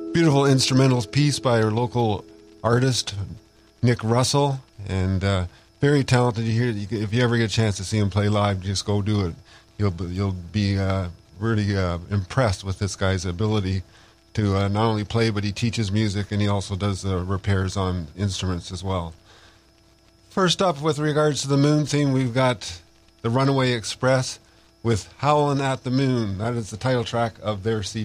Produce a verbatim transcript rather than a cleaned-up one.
Beautiful instrumental piece by our local artist, Nick Russell, and uh, very talented. You hear, if you ever get a chance to see him play live, just go do it. You'll you'll be uh, really uh, impressed with this guy's ability to uh, not only play, but he teaches music, and he also does uh, repairs on instruments as well. First up, with regards to the Moon theme, we've got the Runaway Express with Howlin' at the Moon. That is the title track of their C D.